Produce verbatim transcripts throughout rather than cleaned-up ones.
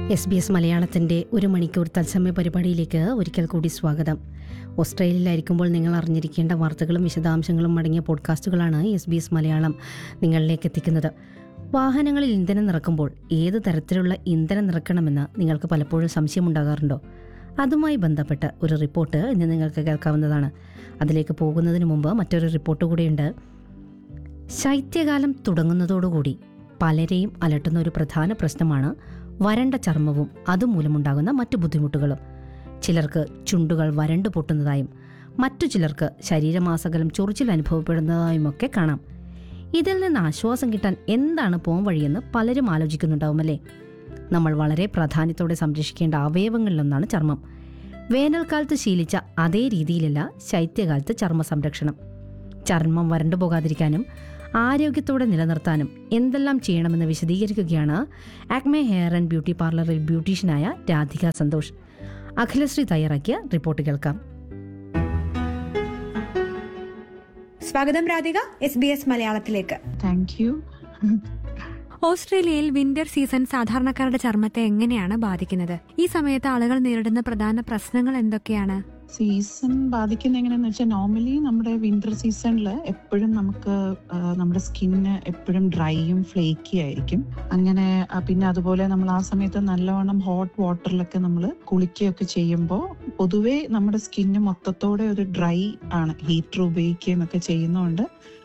S B S മലയാളത്തിൻ്റെ ഒരു മണിക്കൂർ തത്സമയ പരിപാടിയിലേക്ക് ഒരിക്കൽ കൂടി സ്വാഗതം. ഓസ്ട്രേലിയയിലായിരിക്കുമ്പോൾ നിങ്ങൾ അറിഞ്ഞിരിക്കേണ്ട വാർത്തകളും വിശദാംശങ്ങളും അടങ്ങിയ പോഡ്കാസ്റ്റുകളാണ് എസ് ബി എസ് മലയാളം നിങ്ങളിലേക്ക് എത്തിക്കുന്നത്. വാഹനങ്ങളിൽ ഇന്ധനം നിറക്കുമ്പോൾ ഏത് തരത്തിലുള്ള ഇന്ധനം നിറക്കണമെന്ന് നിങ്ങൾക്ക് പലപ്പോഴും സംശയമുണ്ടാകാറുണ്ടോ? അതുമായി ബന്ധപ്പെട്ട ഒരു റിപ്പോർട്ട് ഇന്ന് നിങ്ങൾക്ക് കേൾക്കാവുന്നതാണ്. അതിലേക്ക് പോകുന്നതിന് മുമ്പ് മറ്റൊരു റിപ്പോർട്ട് കൂടിയുണ്ട്. ശൈത്യകാലം തുടങ്ങുന്നതോടുകൂടി പലരെയും അലട്ടുന്ന ഒരു പ്രധാന പ്രശ്നമാണ് വരണ്ട ചർമ്മവും അതുമൂലമുണ്ടാകുന്ന മറ്റു ബുദ്ധിമുട്ടുകളും. ചിലർക്ക് ചുണ്ടുകൾ വരണ്ടു പൊട്ടുന്നതായും മറ്റു ചിലർക്ക് ശരീരമാസകലം ചൊറിച്ചിൽ അനുഭവപ്പെടുന്നതായുമൊക്കെ കാണാം. ഇതിൽ നിന്ന് ആശ്വാസം കിട്ടാൻ എന്താണ് പോം വഴിയെന്ന് പലരും ആലോചിക്കുന്നുണ്ടാവുമല്ലേ? നമ്മൾ വളരെ പ്രാധാന്യത്തോടെ സംരക്ഷിക്കേണ്ട അവയവങ്ങളിലൊന്നാണ് ചർമ്മം. വേനൽക്കാലത്ത് ശീലിച്ച അതേ രീതിയിലല്ല ശൈത്യകാലത്ത് ചർമ്മ സംരക്ഷണം. ചർമ്മം വരണ്ടു പോകാതിരിക്കാനും ആരോഗ്യത്തോടെ നിലനിർത്താനും എന്തെല്ലാം ചെയ്യണമെന്ന് വിശദീകരിക്കുകയാണ് ആക്മെ ഹെയർ ആൻഡ് ബ്യൂട്ടി പാർലറിൽ ബ്യൂട്ടീഷ്യനായ രാധിക സന്തോഷ്. അഖിലശ്രീ തയ്യാറാക്കിയ റിപ്പോർട്ട് കേൾക്കാം. സ്വാഗതം രാധിക, എസ് ബി എസ് മലയാളത്തിലേക്ക്. Thank you. ഓസ്ട്രേലിയയിൽ വിന്റർ സീസൺ സാധാരണക്കാരുടെ ചർമ്മത്തെ എങ്ങനെയാണ് ബാധിക്കുന്നത്? ഈ സമയത്ത് ആളുകൾ നേരിടുന്ന പ്രധാന പ്രശ്നങ്ങൾ എന്തൊക്കെയാണ്? സീസൺ ബാധിക്കുന്ന എങ്ങനെയാന്ന് വെച്ചാൽ, നോർമലി നമ്മുടെ വിന്റർ സീസണിൽ എപ്പോഴും നമുക്ക് നമ്മുടെ സ്കിന്ന് എപ്പോഴും ഡ്രൈയും ഫ്ലേക്കി ആയിരിക്കും. അങ്ങനെ പിന്നെ അതുപോലെ നമ്മൾ ആ സമയത്ത് നല്ലവണ്ണം ഹോട്ട് വാട്ടറിലൊക്കെ നമ്മൾ കുളിക്കുകയൊക്കെ ചെയ്യുമ്പോൾ പൊതുവേ നമ്മുടെ സ്കിന്ന് മൊത്തത്തോടെ ഒരു ഡ്രൈ ആണ്. ഹീറ്റർ ഉപയോഗിക്കുകയും ഒക്കെ ചെയ്യുന്നതുകൊണ്ട്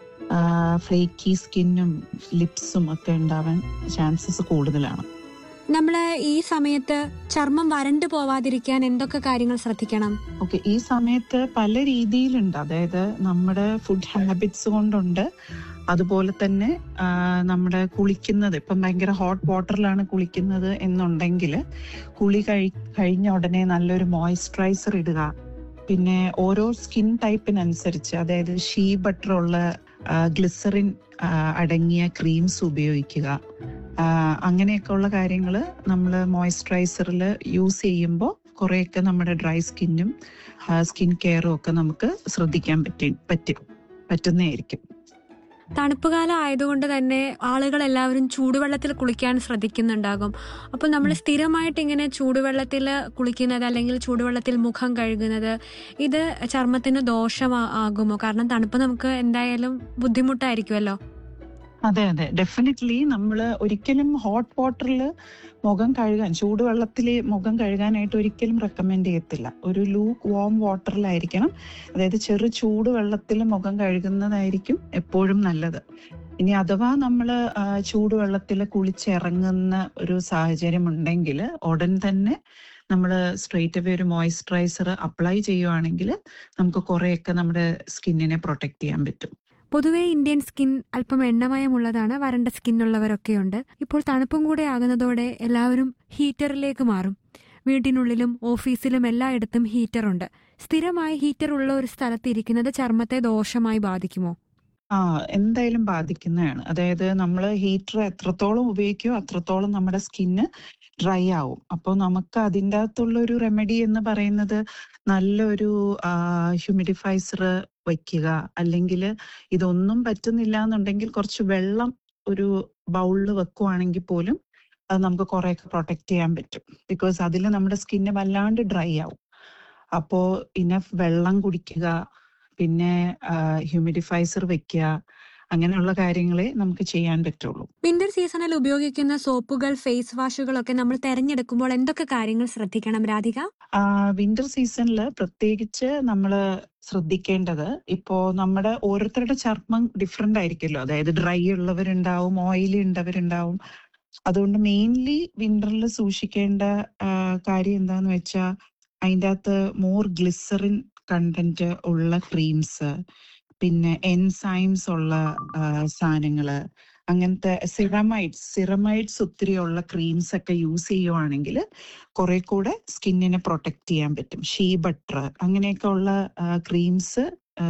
ഫ്ലേക്കി സ്കിന്നും ലിപ്സും ഒക്കെ ഉണ്ടാവാൻ ചാൻസസ് കൂടുതലാണ്. നമ്മള് ഈ സമയത്ത് ചർമ്മം വരണ്ടു പോവാതിരിക്കാൻ എന്തൊക്കെ കാര്യങ്ങൾ ശ്രദ്ധിക്കണം? ഓക്കെ, ഈ സമയത്ത് പല രീതിയിലുണ്ട്. അതായത് നമ്മുടെ ഫുഡ് ഹാബിറ്റ്സ് കൊണ്ടുണ്ട്, അതുപോലെ തന്നെ നമ്മുടെ കുളിക്കുന്നത്, ഇപ്പം ഭയങ്കര ഹോട്ട് വാട്ടറിലാണ് കുളിക്കുന്നത് എന്നുണ്ടെങ്കിൽ കുളി കഴി കഴിഞ്ഞ ഉടനെ നല്ലൊരു മോയ്സ്ചറൈസർ ഇടുക. പിന്നെ ഓരോ സ്കിൻ ടൈപ്പിനനുസരിച്ച്, അതായത് ഷീ ബട്ടർ ഉള്ള ഗ്ലിസറിൻ അടങ്ങിയ ക്രീംസ് ഉപയോഗിക്കുക. അങ്ങനെയൊക്കെ ഉള്ള കാര്യങ്ങൾ നമ്മൾ മോയ്സ്ചറൈസറിൽ യൂസ് ചെയ്യുമ്പോൾ കുറേയൊക്കെ നമ്മുടെ ഡ്രൈ സ്കിന്നും സ്കിൻ കെയറും ഒക്കെ നമുക്ക് ശ്രദ്ധിക്കാൻ പറ്റും പറ്റും പറ്റുന്നതായിരിക്കും. തണുപ്പ് കാലം ആയതുകൊണ്ട് തന്നെ ആളുകൾ എല്ലാവരും ചൂടുവെള്ളത്തിൽ കുളിക്കാൻ ശ്രദ്ധിക്കുന്നുണ്ടാകും. അപ്പോൾ നമ്മൾ സ്ഥിരമായിട്ട് ഇങ്ങനെ ചൂടുവെള്ളത്തിൽ കുളിക്കുന്നത് അല്ലെങ്കിൽ ചൂടുവെള്ളത്തിൽ മുഖം കഴുകുന്നത്, ഇത് ചർമ്മത്തിന് ദോഷമാകുമോ? കാരണം തണുപ്പ് നമുക്ക് എന്തായാലും ബുദ്ധിമുട്ടായിരിക്കുമല്ലോ. അതെ അതെ ഡെഫിനറ്റ്ലി നമ്മൾ ഒരിക്കലും ഹോട്ട് വാട്ടറിൽ മുഖം കഴുകാൻ, ചൂടുവെള്ളത്തിൽ മുഖം കഴുകാനായിട്ട് ഒരിക്കലും റെക്കമെൻഡ് ചെയ്യത്തില്ല. ഒരു ലൂക്ക് വാം വാട്ടറിലായിരിക്കണം, അതായത് ചെറു ചൂടുവെള്ളത്തിൽ മുഖം കഴുകുന്നതായിരിക്കും എപ്പോഴും നല്ലത്. ഇനി അഥവാ നമ്മൾ ചൂടുവെള്ളത്തിൽ കുളിച്ചിറങ്ങുന്ന ഒരു സാഹചര്യം ഉണ്ടെങ്കിൽ ഉടൻ തന്നെ നമ്മൾ സ്ട്രെയിറ്റ് അവേ ഒരു മോയ്സ്ചറൈസർ അപ്ലൈ ചെയ്യുവാണെങ്കിൽ നമുക്ക് കുറേയൊക്കെ നമ്മുടെ സ്കിന്നിനെ പ്രൊട്ടക്ട് ചെയ്യാൻ പറ്റും. പൊതുവെ ഇന്ത്യൻ സ്കിൻ അല്പം എണ്ണമയമുള്ളതാണ്, വരണ്ട സ്കിന്നുള്ളവരൊക്കെയുണ്ട്. ഇപ്പോൾ തണുപ്പും കൂടെ ആകുന്നതോടെ എല്ലാവരും ഹീറ്ററിലേക്ക് മാറും. വീട്ടിനുള്ളിലും ഓഫീസിലും എല്ലായിടത്തും ഹീറ്ററുണ്ട്. സ്ഥിരമായി ഹീറ്റർ ഉള്ള ഒരു സ്ഥലത്ത് ഇരിക്കുന്നത് ചർമ്മത്തെ ദോഷമായി ബാധിക്കുമോ? ആ എന്തായാലും ബാധിക്കുന്നതാണ്. അതായത് നമ്മൾ ഹീറ്റർ എത്രത്തോളം ഉപയോഗിക്കുമോ അത്രത്തോളം നമ്മുടെ സ്കിന്ന് ഡ്രൈ ആവും. അപ്പോൾ നമുക്ക് അതിൻ്റെ അകത്തുള്ളൊരു റെമഡി എന്ന് പറയുന്നത് നല്ലൊരു ഹ്യൂമിഡിഫൈസർ വയ്ക്കുക. അല്ലെങ്കിൽ ഇതൊന്നും പറ്റുന്നില്ല എന്നുണ്ടെങ്കിൽ കുറച്ച് വെള്ളം ഒരു ബൗളിൽ വെക്കുവാണെങ്കിൽ പോലും അത് നമുക്ക് കുറേയൊക്കെ പ്രൊട്ടക്ട് ചെയ്യാൻ പറ്റും. ബിക്കോസ് അതിൽ നമ്മുടെ സ്കിന്ന് വല്ലാണ്ട് ഡ്രൈ ആവും. അപ്പോൾ ഇനഫ് വെള്ളം കുടിക്കുക, പിന്നെ ഹ്യൂമിഡിഫൈസർ വെക്കുക, അങ്ങനെയുള്ള കാര്യങ്ങളെ നമുക്ക് ചെയ്യാൻ പറ്റുള്ളൂ. വിന്റർ സീസണിൽ ഉപയോഗിക്കുന്ന സോപ്പുകൾ, ഫേസ് വാഷുകളൊക്കെ നമ്മൾ തെരഞ്ഞെടുക്കുമ്പോൾ എന്തൊക്കെ കാര്യങ്ങൾ ശ്രദ്ധിക്കണം രാധിക? വിന്റർ സീസണിൽ പ്രത്യേകിച്ച് നമ്മൾ ശ്രദ്ധിക്കേണ്ടത്, ഇപ്പോ നമ്മുടെ ഓരോരുത്തരുടെ ചർമ്മം ഡിഫറെന്റ് ആയിരിക്കുമല്ലോ. അതായത് ഡ്രൈ ഉള്ളവരുണ്ടാവും, ഓയിലി ഉള്ളവരുണ്ടാവും. അതുകൊണ്ട് മെയിൻലി വിന്ററിൽ സൂക്ഷിക്കേണ്ട കാര്യം എന്താന്ന് വെച്ചാൽ അതിൻ്റെ അകത്ത് മോർ ഗ്ലിസറിൻ കണ്ടന്റ് ഉള്ള ക്രീംസ്, പിന്നെ എൻസൈംസ് ഉള്ള സാധനങ്ങള്, അങ്ങനത്തെ സിറമൈഡ്സ് സിറമൈഡ്സ് ഒത്തിരി ഉള്ള ക്രീംസ് ഒക്കെ യൂസ് ചെയ്യുവാണെങ്കിൽ കുറെ കൂടെ സ്കിന്നിനെ പ്രൊട്ടക്ട് ചെയ്യാൻ പറ്റും. ഷീ ബട്ടർ അങ്ങനെയൊക്കെ ഉള്ള ക്രീംസ്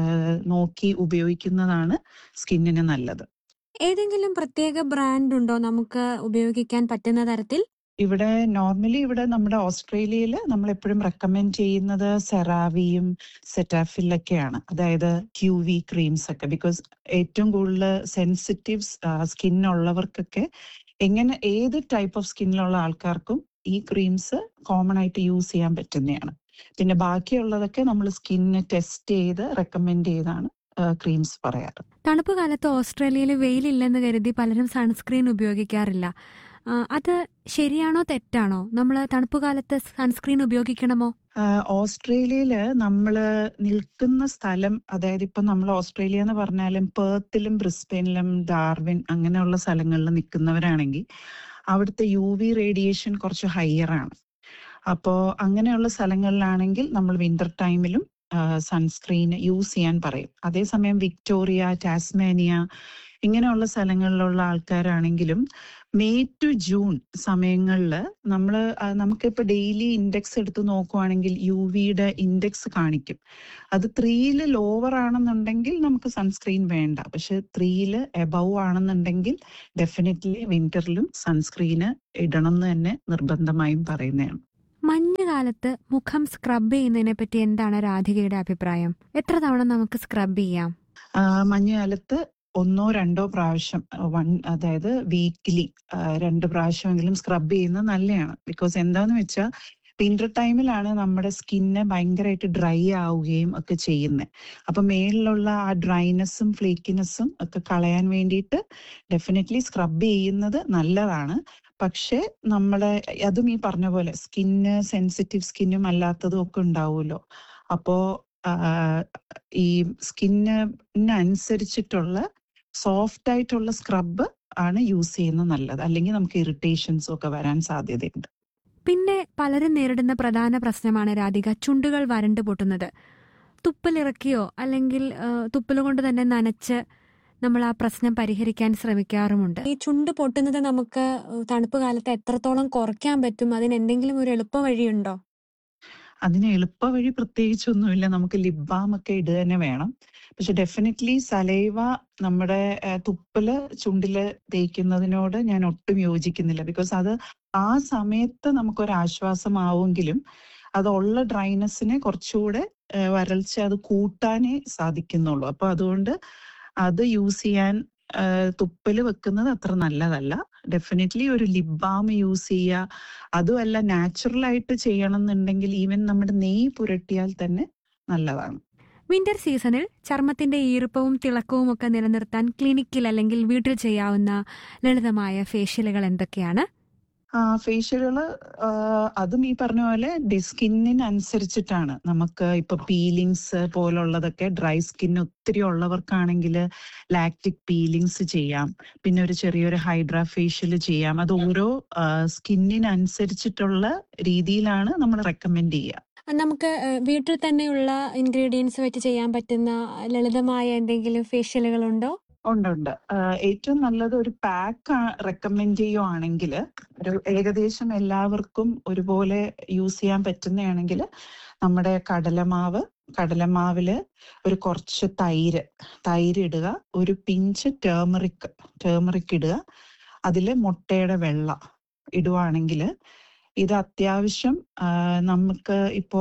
നോക്കി ഉപയോഗിക്കുന്നതാണ് സ്കിന്നിന് നല്ലത്. ഏതെങ്കിലും പ്രത്യേക ബ്രാൻഡ് ഉണ്ടോ നമുക്ക് ഉപയോഗിക്കാൻ പറ്റുന്ന തരത്തിൽ? ഇവിടെ നോർമലി ഇവിടെ നമ്മുടെ ഓസ്ട്രേലിയയിൽ നമ്മൾ എപ്പോഴും റെക്കമെൻഡ് ചെയ്യുന്നത് സെറാവിയും സെറ്റാഫിലൊക്കെയാണ്, അതായത് ക്യൂ വി ക്രീംസ് ഒക്കെ. ബിക്കോസ് ഏറ്റവും കൂടുതൽ സെൻസിറ്റീവ് സ്കിൻ ഉള്ളവർക്കൊക്കെ, എങ്ങനെ ഏത് ടൈപ്പ് ഓഫ് സ്കിന്നിലുള്ള ആൾക്കാർക്കും ഈ ക്രീംസ് കോമൺ ആയിട്ട് യൂസ് ചെയ്യാൻ പറ്റുന്നതാണ്. പിന്നെ ബാക്കിയുള്ളതൊക്കെ നമ്മൾ സ്കിന്നിന് ടെസ്റ്റ് ചെയ്ത് റെക്കമെൻഡ് ചെയ്താണ് ക്രീംസ് പറയാറ്. തണുപ്പ് കാലത്ത് ഓസ്ട്രേലിയയിൽ വെയിലില്ലെന്ന് കരുതി പലരും സൺസ്ക്രീൻ ഉപയോഗിക്കാറില്ല. ആ, അത് ശരിയാണോ തെറ്റാണോ? നമ്മൾ തണുപ്പ് കാലത്ത് സൺസ്ക്രീൻ ഉപയോഗിക്കണമോ? ഓസ്ട്രേലിയയില് നമ്മള് നിൽക്കുന്ന സ്ഥലം, അതായത് ഇപ്പൊ നമ്മൾ ഓസ്ട്രേലിയ എന്ന് പറഞ്ഞാലും പേർത്തിലും ബ്രിസ്ബെയിനിലും ഡാർവിൻ അങ്ങനെയുള്ള സ്ഥലങ്ങളിൽ നിൽക്കുന്നവരാണെങ്കിൽ അവിടുത്തെ യു വി റേഡിയേഷൻ കുറച്ച് ഹയർ ആണ്. അപ്പോൾ അങ്ങനെയുള്ള സ്ഥലങ്ങളിലാണെങ്കിൽ നമ്മൾ വിന്റർ ടൈമിലും സൺസ്ക്രീൻ യൂസ് ചെയ്യാൻ പറയും. അതേസമയം വിക്ടോറിയ, ടാസ്മാനിയ ഇങ്ങനെയുള്ള സ്ഥലങ്ങളിലുള്ള ആൾക്കാരാണെങ്കിലും മെയ് ടു ജൂൺ സമയങ്ങളിൽ നമ്മൾ നമുക്കിപ്പോൾ ഡെയിലി ഇൻഡെക്സ് എടുത്ത് നോക്കുവാണെങ്കിൽ യു വിയുടെ ഇൻഡെക്സ് കാണിക്കും. അത് ത്രീയില് ലോവർ ആണെന്നുണ്ടെങ്കിൽ നമുക്ക് സൺസ്ക്രീൻ വേണ്ട. പക്ഷെ ത്രീയില് എബവ് ആണെന്നുണ്ടെങ്കിൽ ഡെഫിനറ്റ്ലി വിന്ററിലും സൺസ്ക്രീന് ഇടണം എന്ന് തന്നെ നിർബന്ധമായും പറയുന്നതാണ്. മഞ്ഞുകാലത്ത് മുഖം സ്ക്രബ് ചെയ്യുന്നതിനെ പറ്റി എന്താണ് രാധികയുടെ അഭിപ്രായം? എത്ര തവണ നമുക്ക് സ്ക്രബ് ചെയ്യാം? മഞ്ഞുകാലത്ത് ഒന്നോ രണ്ടോ പ്രാവശ്യം, വൺ അതായത് വീക്കിലി രണ്ട് പ്രാവശ്യമെങ്കിലും സ്ക്രബ് ചെയ്യുന്നത് നല്ലതാണ്. ബിക്കോസ് എന്താന്ന് വെച്ചാൽ വിന്റർ ടൈമിലാണ് നമ്മുടെ സ്കിന്ന് ഭയങ്കരമായിട്ട് ഡ്രൈ ആവുകയും ഒക്കെ ചെയ്യുന്നത്. അപ്പൊ മേളിലുള്ള ആ ഡ്രൈനെസ്സും ഫ്ലേക്കിനെസ്സും ഒക്കെ കളയാൻ വേണ്ടിയിട്ട് ഡെഫിനറ്റ്ലി സ്ക്രബ് ചെയ്യുന്നത് നല്ലതാണ്. പക്ഷെ നമ്മളെ അതും ഈ പറഞ്ഞ പോലെ സ്കിന്ന് സെൻസിറ്റീവ് സ്കിന്നും അല്ലാത്തതും ഒക്കെ ഉണ്ടാവുമല്ലോ. അപ്പോ ഈ സ്കിന്നിനനുസരിച്ചിട്ടുള്ള സോഫ്റ്റ് ആയിട്ടുള്ള സ്ക്രബ് ആണ് യൂസ് ചെയ്യുന്നത് നല്ലത്. അല്ലെങ്കിൽ നമുക്ക് ഇറിറ്റേഷൻസും ഒക്കെ വരാൻ സാധ്യതയുണ്ട്. പിന്നെ പലരും നേരിടുന്ന പ്രധാന പ്രശ്നമാണ് രാധിക, ചുണ്ടുകൾ വരണ്ടു പൊട്ടുന്നത്. തുപ്പലിറക്കിയോ അല്ലെങ്കിൽ തുപ്പൽ കൊണ്ട് തന്നെ നനച്ച് നമ്മൾ ആ പ്രശ്നം പരിഹരിക്കാൻ ശ്രമിക്കാറുമുണ്ട്. ഈ ചുണ്ട് പൊട്ടുന്നത് നമുക്ക് തണുപ്പ് കാലത്ത് എത്രത്തോളം കുറയ്ക്കാൻ പറ്റും? അതിന് എന്തെങ്കിലും ഒരു എളുപ്പ വഴിയുണ്ടോ? അതിന് എളുപ്പ വഴി പ്രത്യേകിച്ചൊന്നുമില്ല. നമുക്ക് ലിപ് ബാം ഒക്കെ ഇടുക തന്നെ വേണം. പക്ഷെ ഡെഫിനറ്റ്ലി സലൈവ നമ്മുടെ തുപ്പല് ചുണ്ടില് തേക്കുന്നതിനോട് ഞാൻ ഒട്ടും യോജിക്കുന്നില്ല. ബിക്കോസ് അത് ആ സമയത്ത് നമുക്കൊരാശ്വാസമാവുമെങ്കിലും അതുള്ള ഡ്രൈനെസ്സിനെ കുറച്ചുകൂടെ വരൾച്ച അത് കൂട്ടാനേ സാധിക്കുന്നുള്ളൂ. അപ്പൊ അതുകൊണ്ട് അത് യൂസ് ചെയ്യാൻ തുപ്പല് വെക്കുന്നത് അത്ര നല്ലതല്ല. ഡെഫിനറ്റ്ലി ഒരു ലിപ് ബാം യൂസ് ചെയ്യുക. അതുമല്ല നാച്ചുറൽ ആയിട്ട് ചെയ്യണം എന്നുണ്ടെങ്കിൽ ഈവൻ നമ്മുടെ നെയ്യ് പുരട്ടിയാൽ തന്നെ നല്ലതാണ്. വിന്റർ സീസണിൽ ചർമ്മത്തിന്റെ ഈർപ്പവും തിളക്കവും ഒക്കെ നിലനിർത്താൻ ക്ലിനിക്കിൽ അല്ലെങ്കിൽ വീട്ടിൽ ചെയ്യാവുന്ന ലളിതമായ ഫേഷ്യലുകൾ എന്തൊക്കെയാണ്? ആ ഫേഷ്യലുകള് അതും ഈ പറഞ്ഞ പോലെ സ്കിന്നിനനുസരിച്ചിട്ടാണ്. നമുക്ക് ഇപ്പൊ പീലിങ്സ് പോലുള്ളതൊക്കെ ഡ്രൈ സ്കിൻ ഒത്തിരി ഉള്ളവർക്കാണെങ്കിൽ ലാക്റ്റിക് പീലിങ്സ് ചെയ്യാം. പിന്നെ ഒരു ചെറിയൊരു ഹൈഡ്രാ ഫേഷ്യൽ ചെയ്യാം. അത് ഓരോ സ്കിന്നിനനുസരിച്ചിട്ടുള്ള രീതിയിലാണ് നമ്മൾ റെക്കമെൻഡ് ചെയ്യുക. നമുക്ക് വീട്ടിൽ തന്നെയുള്ള ഇൻഗ്രീഡിയൻസ് വെച്ച് ചെയ്യാൻ പറ്റുന്ന ലളിതമായ എന്തെങ്കിലും ഫേഷ്യലുകളുണ്ടോ? ഉണ്ട് ഉണ്ട് ഏറ്റവും നല്ലത് ഒരു പാക്ക് റെക്കമെൻഡ് ചെയ്യുവാണെങ്കിൽ, ഒരു ഏകദേശം എല്ലാവർക്കും ഒരുപോലെ യൂസ് ചെയ്യാൻ പറ്റുന്നതാണെങ്കിൽ നമ്മുടെ കടലമാവ്, കടലമാവില് ഒരു കുറച്ച് തൈര് തൈര് ഇടുക, ഒരു പിഞ്ച് ടേമറിക് ടേമറിക് ഇടുക, അതില് മുട്ടയുടെ വെള്ള ഇടുവാണെങ്കിൽ ഇത് അത്യാവശ്യം നമുക്ക് ഇപ്പോ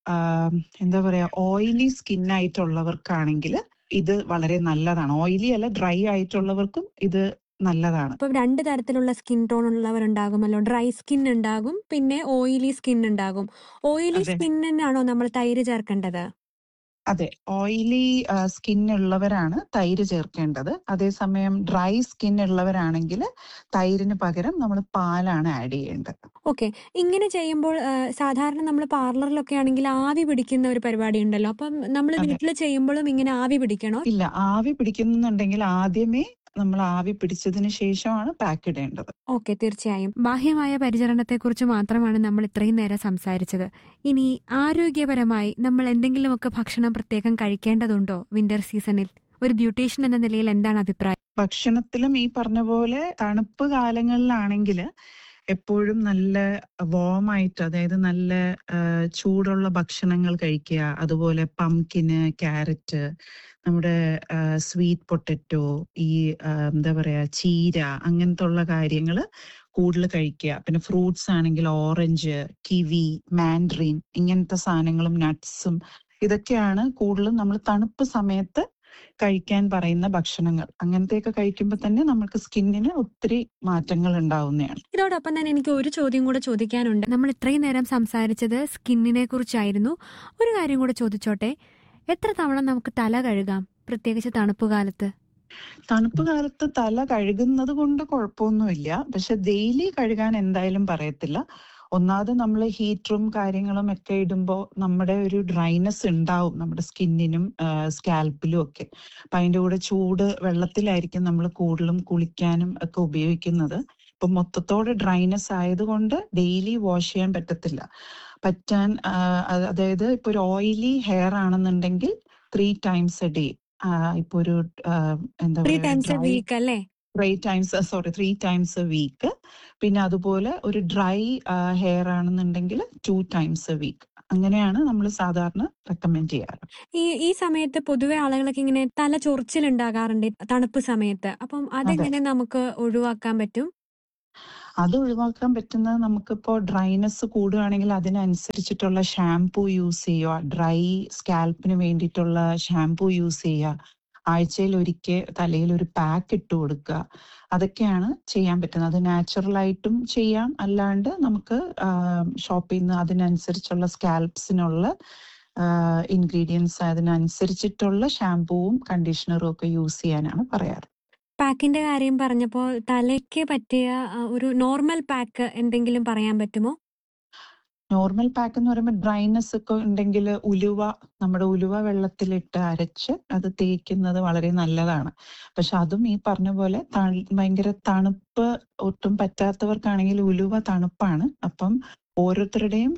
എന്താ പറയാ ഓയിലി സ്കിന്നായിട്ടുള്ളവർക്കാണെങ്കിൽ ഇത് വളരെ നല്ലതാണ്. ഓയിലി അല്ല, ഡ്രൈ ആയിട്ടുള്ളവർക്കും ഇത് നല്ലതാണ്. ഇപ്പൊ രണ്ട് തരത്തിലുള്ള സ്കിൻ ടോൺ ഉള്ളവരുണ്ടാകുമല്ലോ. ഡ്രൈ സ്കിൻ ഉണ്ടാകും, പിന്നെ ഓയിലി സ്കിൻ ഉണ്ടാകും. ഓയിലി സ്കിന്നിനാണോ നമ്മൾ തൈര് ചേർക്കേണ്ടത്? അതെ, ഓയിലി സ്കിൻ ഉള്ളവരാണ് തൈര് ചേർക്കേണ്ടത്. അതേസമയം ഡ്രൈ സ്കിൻ ഉള്ളവരാണെങ്കിൽ തൈരിന് പകരം നമ്മൾ പാലാണ് ആഡ് ചെയ്യേണ്ടത്. ഓക്കെ, ഇങ്ങനെ ചെയ്യുമ്പോൾ സാധാരണ നമ്മൾ പാർലറിലൊക്കെ ആണെങ്കിൽ ആവി പിടിക്കുന്ന ഒരു പരിപാടി ഉണ്ടല്ലോ. അപ്പം നമ്മൾ വീട്ടിൽ ചെയ്യുമ്പോഴും ഇങ്ങനെ ആവി പിടിക്കണോ? ഇല്ല, ആവി പിടിക്കുന്നുണ്ടെങ്കിൽ ആദ്യമേ നമ്മൾ ആവി പിടിച്ചതിന് ശേഷമാണ് പാക്ക് ഇടേണ്ടത്. ഓക്കെ, തീർച്ചയായും. ബാഹ്യമായ പരിചരണത്തെക്കുറിച്ച് മാത്രമാണ് നമ്മൾ ഇത്രയും നേരം സംസാരിച്ചത്. ഇനി ആരോഗ്യപരമായി നമ്മൾ എന്തെങ്കിലുമൊക്കെ ഭക്ഷണം പ്രത്യേകം കഴിക്കേണ്ടതുണ്ടോ വിന്റർ സീസണിൽ? ഒരു ബ്യൂട്ടീഷ്യൻ എന്ന നിലയിൽ എന്താണ് അഭിപ്രായം? ഭക്ഷണത്തിലും ഈ പറഞ്ഞ പോലെ തണുപ്പ് കാലങ്ങളിലാണെങ്കിൽ എപ്പോഴും നല്ല വോമായിട്ട്, അതായത് നല്ല ചൂടുള്ള ഭക്ഷണങ്ങൾ കഴിക്കുക. അതുപോലെ പംകിന്, ക്യാരറ്റ്, നമ്മുടെ സ്വീറ്റ് പൊട്ടറ്റോ, ഈ എന്താ പറയാ ചീര, അങ്ങനത്തെ ഉള്ള കാര്യങ്ങൾ കൂടുതൽ കഴിക്കുക. പിന്നെ ഫ്രൂട്ട്സ് ആണെങ്കിൽ ഓറഞ്ച്, കിവി, മാൻഡ്രീൻ ഇങ്ങനത്തെ സാധനങ്ങളും നട്ട്സും ഇതൊക്കെയാണ് കൂടുതലും നമ്മൾ തണുപ്പ് സമയത്ത് കഴിക്കാൻ പറയുന്ന ഭക്ഷണങ്ങൾ അങ്ങനത്തെയൊക്കെ കഴിക്കുമ്പോൾ തന്നെ നമുക്ക് സ്കിന്നിന് ഒത്തിരി മാറ്റങ്ങൾ ഉണ്ടാവുന്നതാണ്. ഇതോടൊപ്പം തന്നെ എനിക്ക് ഒരു ചോദ്യം കൂടെ ചോദിക്കാനുണ്ട്. നമ്മൾ ഇത്രയും നേരം സംസാരിച്ചത് സ്കിന്നിനെ കുറിച്ചായിരുന്നു. ഒരു കാര്യം കൂടെ ചോദിച്ചോട്ടെ, എത്ര തവണ നമുക്ക് തല കഴുകാം, പ്രത്യേകിച്ച് തണുപ്പ് കാലത്ത്? തണുപ്പ് കാലത്ത് തല കഴുകുന്നത് കൊണ്ട് കുഴപ്പമൊന്നുമില്ല, പക്ഷെ ഡെയിലി കഴുകാൻ എന്തായാലും പറയത്തില്ല. ഒന്നാമത് നമ്മൾ ഹീറ്ററും കാര്യങ്ങളും ഒക്കെ ഇടുമ്പോൾ നമ്മുടെ ഒരു ഡ്രൈനെസ് ഉണ്ടാവും നമ്മുടെ സ്കിന്നിനും സ്കാൽപ്പിലും ഒക്കെ. അപ്പൊ അതിൻ്റെ കൂടെ ചൂട് വെള്ളത്തിലായിരിക്കും നമ്മൾ കൂടുതലും കുളിക്കാനും ഒക്കെ ഉപയോഗിക്കുന്നത്. ഇപ്പൊ മൊത്തത്തോടെ ഡ്രൈനെസ് ആയതുകൊണ്ട് ഡെയിലി വാഷ് ചെയ്യാൻ പറ്റത്തില്ല. പറ്റാൻ അതായത് ഇപ്പൊ ഒരു ഓയിലി ഹെയർ ആണെന്നുണ്ടെങ്കിൽ ത്രീ ടൈംസ് എ ഡേ, ഇപ്പൊ ഒരു എന്താ പറയുക three times sorry three times A week. പിന്നെ അതുപോലെ ഒരു ഡ്രൈ ഹെയർ ആണെന്നുണ്ടെങ്കിൽ ടു ടൈംസ് എ വീക്ക്. അങ്ങനെയാണ് നമ്മൾ സാധാരണ റെക്കമെൻഡ് ചെയ്യാറ്. ഈ ഈ സമയത്ത് പൊതുവെ ആളുകൾക്ക് ഇങ്ങനെ തല ചൊറിച്ചിലുണ്ടാകാറുണ്ട് തണുപ്പ് സമയത്ത്. അപ്പം അതെങ്ങനെ നമുക്ക് ഒഴിവാക്കാൻ പറ്റും? അത് ഒഴിവാക്കാൻ പറ്റുന്നത് നമുക്കിപ്പോൾ ഡ്രൈനെസ് കൂടുകയാണെങ്കിൽ അതിനനുസരിച്ചിട്ടുള്ള ഷാംപൂ യൂസ് ചെയ്യുക, ഡ്രൈ സ്കാൽപ്പിന് വേണ്ടിയിട്ടുള്ള ഷാംപൂ യൂസ് ചെയ്യുക, ആഴ്ചയിൽ ഒരിക്കൽ തലയിൽ ഒരു പാക്ക് ഇട്ട് കൊടുക്കുക. അതൊക്കെയാണ് ചെയ്യാൻ പറ്റുന്നത്. അത് നാച്ചുറലായിട്ടും ചെയ്യാം, അല്ലാണ്ട് നമുക്ക് ഷോപ്പിൽ നിന്ന് അതിനനുസരിച്ചുള്ള സ്കാൽപ്സിനുള്ള ഇൻഗ്രീഡിയൻസ് അതിനനുസരിച്ചിട്ടുള്ള ഷാംപൂവും കണ്ടീഷണറും ഒക്കെ യൂസ് ചെയ്യാനാണ് പറയാറ്. പാക്കിന്റെ കാര്യം പറഞ്ഞപ്പോൾ തലയ്ക്ക് പറ്റിയ ഒരു നോർമൽ പാക്ക് എന്തെങ്കിലും പറയാൻ പറ്റുമോ? നോർമൽ പാക്ക് എന്ന് പറയുമ്പോൾ ഡ്രൈനെസ് ഒക്കെ ഉണ്ടെങ്കിൽ ഉലുവ, നമ്മുടെ ഉലുവ വെള്ളത്തിലിട്ട് അരച്ച് അത് തേക്കുന്നത് വളരെ നല്ലതാണ്. പക്ഷെ അതും ഈ പറഞ്ഞ പോലെ ഭയങ്കര തണുപ്പ് ഒട്ടും പറ്റാത്തവർക്കാണെങ്കിൽ ഉലുവ തണുപ്പാണ്. അപ്പം ഓരോരുത്തരുടെയും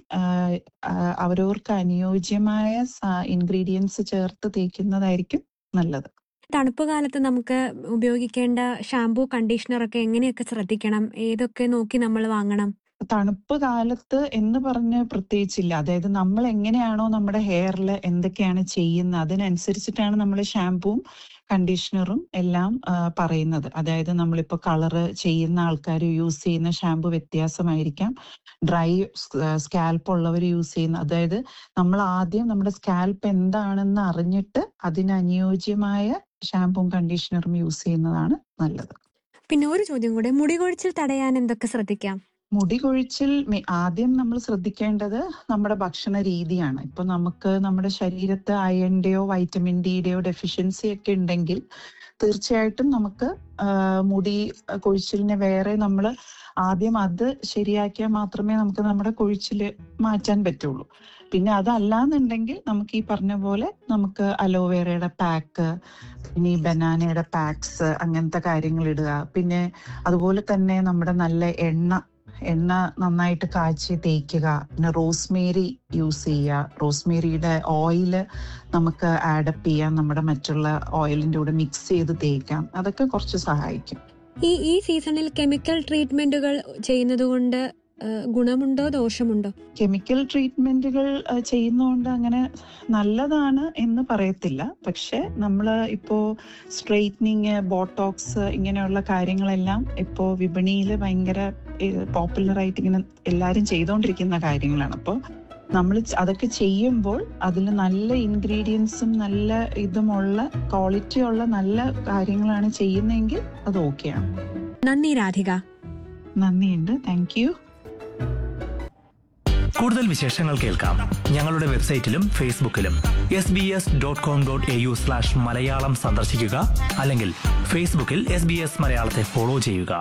അവരവർക്ക് അനുയോജ്യമായ ഇൻഗ്രീഡിയൻസ് ചേർത്ത് തേക്കുന്നതായിരിക്കും നല്ലത്. തണുപ്പ് കാലത്ത് നമുക്ക് ഉപയോഗിക്കേണ്ട ഷാംപൂ കണ്ടീഷണർ ഒക്കെ എങ്ങനെയൊക്കെ ശ്രദ്ധിക്കണം? ഏതൊക്കെ നോക്കി നമ്മൾ വാങ്ങണം? തണുപ്പ് കാലത്ത് എന്ന് പറഞ്ഞ് പ്രത്യേകിച്ചില്ല. അതായത് നമ്മൾ എങ്ങനെയാണോ നമ്മുടെ ഹെയറിൽ എന്തൊക്കെയാണ് ചെയ്യുന്നത് അതിനനുസരിച്ചിട്ടാണ് നമ്മൾ ഷാംപൂവും കണ്ടീഷണറും എല്ലാം പറയുന്നത്. അതായത് നമ്മളിപ്പോൾ കളറ് ചെയ്യുന്ന ആൾക്കാർ യൂസ് ചെയ്യുന്ന ഷാംപൂ വ്യത്യാസമായിരിക്കാം, ഡ്രൈ സ്കാൽപ്പ് ഉള്ളവർ യൂസ് ചെയ്യുന്ന, അതായത് നമ്മൾ ആദ്യം നമ്മുടെ സ്കാൽപ്പ് എന്താണെന്ന് അറിഞ്ഞിട്ട് അതിനനുയോജ്യമായ ഷാംപൂവും കണ്ടീഷണറും യൂസ് ചെയ്യുന്നതാണ് നല്ലത്. പിന്നെ ഒരു ചോദ്യം കൂടെ, മുടി കൊഴിച്ചിൽ തടയാൻ എന്തൊക്കെ ശ്രദ്ധിക്കാം? മുടി കൊഴിച്ചിൽ ആദ്യം നമ്മൾ ശ്രദ്ധിക്കേണ്ടത് നമ്മുടെ ഭക്ഷണ രീതിയാണ്. ഇപ്പൊ നമുക്ക് നമ്മുടെ ശരീരത്ത് അയണിന്റെയോ വൈറ്റമിൻ ഡിയുടെയോ ഡെഫിഷ്യൻസി ഒക്കെ ഉണ്ടെങ്കിൽ തീർച്ചയായിട്ടും നമുക്ക് മുടി കൊഴിച്ചിലിനെ വേറെ നമ്മൾ ആദ്യം അത് ശരിയാക്കിയാൽ മാത്രമേ നമുക്ക് നമ്മുടെ കൊഴിച്ചിൽ മാറ്റാൻ പറ്റുള്ളൂ. പിന്നെ അതല്ലാന്നുണ്ടെങ്കിൽ നമുക്ക് ഈ പറഞ്ഞ പോലെ നമുക്ക് അലോവേറയുടെ പാക്ക്, പിന്നെ ഈ ബനാനയുടെ പാക്സ്, അങ്ങനത്തെ കാര്യങ്ങൾ ഇടുക. പിന്നെ അതുപോലെ തന്നെ നമ്മുടെ നല്ല എണ്ണ എണ്ണ നന്നായിട്ട് കാച്ചി തേക്കുക. പിന്നെ റോസ്മേരി യൂസ് ചെയ്യുക. റോസ്മേരിയുടെ ഓയില് നമുക്ക് ആഡപ്പ് ചെയ്യാം, നമ്മുടെ മറ്റുള്ള ഓയിലിന്റെ കൂടെ മിക്സ് ചെയ്ത് തേക്കാം. അതൊക്കെ കുറച്ച് സഹായിക്കും. ഈ ഈ സീസണിൽ കെമിക്കൽ ട്രീറ്റ്മെന്റുകൾ ചെയ്യുന്നത് കൊണ്ട് ഗുണമുണ്ടോ ദോഷമുണ്ടോ? കെമിക്കൽ ട്രീറ്റ്മെന്റുകൾ ചെയ്യുന്നതുകൊണ്ട് അങ്ങനെ നല്ലതാണ് എന്ന് പറയത്തില്ല. പക്ഷെ നമ്മൾ ഇപ്പോ സ്ട്രെയിറ്റനിങ്, ബോട്ടോക്സ് ഇങ്ങനെയുള്ള കാര്യങ്ങളെല്ലാം ഇപ്പോൾ വിപണിയിൽ ഭയങ്കര പോപ്പുലർ ആയിട്ട് ഇങ്ങനെ എല്ലാവരും ചെയ്തുകൊണ്ടിരിക്കുന്ന കാര്യങ്ങളാണ്. അപ്പോൾ നമ്മൾ അതൊക്കെ ചെയ്യുമ്പോൾ അതിൽ നല്ല ഇൻഗ്രീഡിയൻസും നല്ല ഇതുമുള്ള ക്വാളിറ്റി ഉള്ള നല്ല കാര്യങ്ങളാണ് ചെയ്യുന്നതെങ്കിൽ അത് ഓക്കെയാണ്. നന്ദി രാധിക. നന്ദിയുണ്ട്. Thank you. കൂടുതൽ വിശേഷങ്ങൾ കേൾക്കാം ഞങ്ങളുടെ വെബ്സൈറ്റിലും ഫേസ്ബുക്കിലും S B S dot com dot A U slash Malayalam സന്ദർശിക്കുക. അല്ലെങ്കിൽ ഫേസ്ബുക്കിൽ എസ് ബി എസ് മലയാളത്തെ ഫോളോ ചെയ്യുക.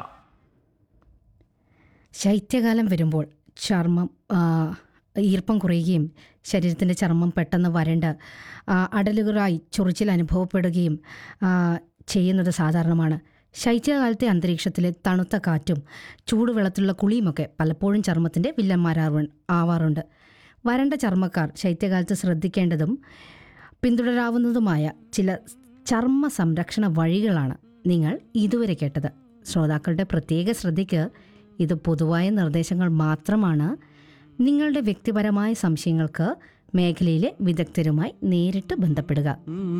ശൈത്യകാലം വരുമ്പോൾ ചർമ്മം ഈർപ്പം കുറയുകയും ശരീരത്തിൻ്റെ ചർമ്മം പെട്ടെന്ന് വരണ്ട് അടലുകളായി ചൊറിച്ചിൽ അനുഭവപ്പെടുകയും ചെയ്യുന്നത് സാധാരണമാണ്. ശൈത്യകാലത്തെ അന്തരീക്ഷത്തിലെ തണുത്ത കാറ്റും ചൂടുവെള്ളത്തിലുള്ള കുളിയുമൊക്കെ പലപ്പോഴും ചർമ്മത്തിൻ്റെ വില്ലന്മാരാവ ആവാറുണ്ട്. വരണ്ട ചർമ്മക്കാർ ശൈത്യകാലത്ത് ശ്രദ്ധിക്കേണ്ടതും പിന്തുടരാവുന്നതുമായ ചില ചർമ്മ സംരക്ഷണ വഴികളാണ് നിങ്ങൾ ഇതുവരെ കേട്ടത്. ശ്രോതാക്കളുടെ പ്രത്യേക ശ്രദ്ധയ്ക്ക് ഇത് പൊതുവായ നിർദ്ദേശങ്ങൾ മാത്രമാണ്. നിങ്ങളുടെ വ്യക്തിപരമായ സംശയങ്ങൾക്ക് മേഖലയിലെ വിദഗ്ധരുമായി നേരിട്ട് ബന്ധപ്പെടുക.